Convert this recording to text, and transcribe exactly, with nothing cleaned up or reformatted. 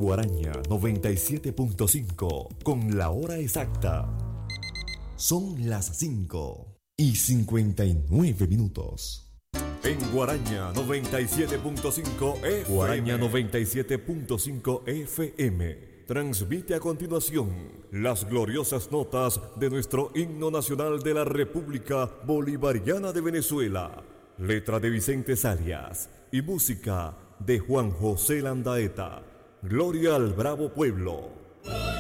Guaraña noventa y siete punto cinco con la hora exacta. Son las cinco y cincuenta y nueve minutos. En Guaraña noventa y siete punto cinco F M. Guaraña noventa y siete punto cinco F M. Transmite a continuación las gloriosas notas de nuestro himno nacional de la República Bolivariana de Venezuela. Letra de Vicente Salias y música de Juan José Landaeta. Gloria al bravo pueblo.